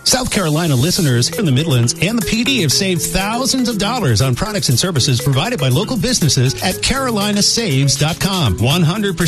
South Carolina listeners in the Midlands and the PD have saved thousands of dollars on products and services provided by local businesses at carolinasaves.com. 100%